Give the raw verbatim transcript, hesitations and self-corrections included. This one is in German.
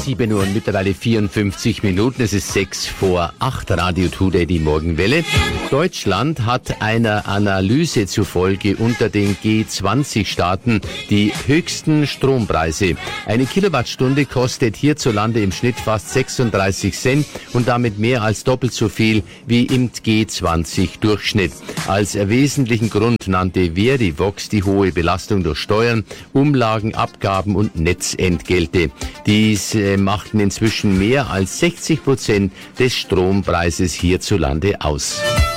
sieben Uhr und mittlerweile vierundfünfzig Minuten. Es ist sechs vor acht. Radio Today, die Morgenwelle. Deutschland hat einer Analyse zufolge unter den G zwanzig Staaten die höchsten Strompreise. Eine Kilowattstunde kostet hierzulande im Schnitt fast sechsunddreißig Cent und damit mehr als doppelt so viel wie im G zwanzig Durchschnitt. Als wesentlichen Grund nannte Verivox die hohe Belastung durch Steuern, Umlagen, Abgaben und Netzentgelte. Dies äh, machten inzwischen mehr als sechzig Prozent des Strompreises hierzulande aus.